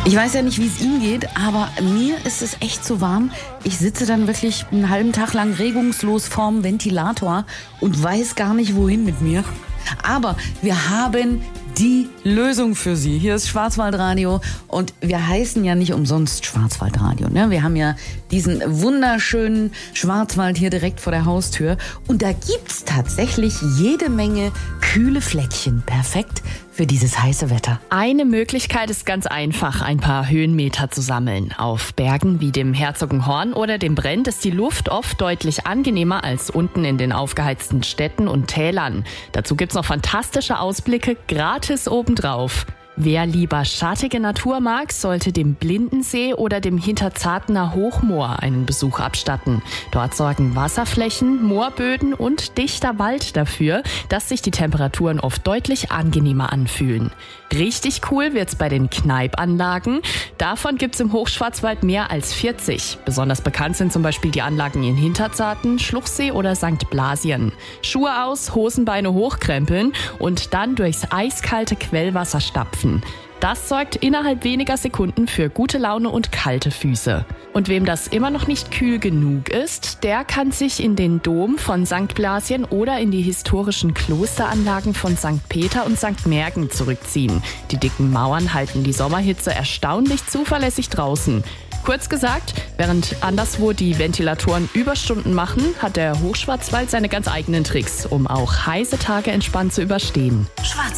Ich weiß ja nicht, wie es Ihnen geht, aber mir ist es echt zu warm. Ich sitze dann wirklich einen halben Tag lang regungslos vorm Ventilator und weiß gar nicht, wohin mit mir. Aber wir haben die Lösung für Sie. Hier ist Schwarzwaldradio und wir heißen ja nicht umsonst Schwarzwaldradio. Ne? Wir haben ja diesen wunderschönen Schwarzwald hier direkt vor der Haustür und da gibt's tatsächlich jede Menge kühle Fleckchen. Perfekt für dieses heiße Wetter. Eine Möglichkeit ist ganz einfach, ein paar Höhenmeter zu sammeln. Auf Bergen wie dem Herzogenhorn oder dem Brent ist die Luft oft deutlich angenehmer als unten in den aufgeheizten Städten und Tälern. Dazu gibt's noch fantastische Ausblicke gratis obendrauf. Wer lieber schattige Natur mag, sollte dem Blindensee oder dem Hinterzartener Hochmoor einen Besuch abstatten. Dort sorgen Wasserflächen, Moorböden und dichter Wald dafür, dass sich die Temperaturen oft deutlich angenehmer anfühlen. Richtig cool wird's bei den Kneipanlagen. Davon gibt's im Hochschwarzwald mehr als 40. Besonders bekannt sind zum Beispiel die Anlagen in Hinterzarten, Schluchsee oder St. Blasien. Schuhe aus, Hosenbeine hochkrempeln und dann durchs eiskalte Quellwasser stapfen. Das sorgt innerhalb weniger Sekunden für gute Laune und kalte Füße. Und wem das immer noch nicht kühl genug ist, der kann sich in den Dom von St. Blasien oder in die historischen Klosteranlagen von St. Peter und St. Märgen zurückziehen. Die dicken Mauern halten die Sommerhitze erstaunlich zuverlässig draußen. Kurz gesagt, während anderswo die Ventilatoren Überstunden machen, hat der Hochschwarzwald seine ganz eigenen Tricks, um auch heiße Tage entspannt zu überstehen.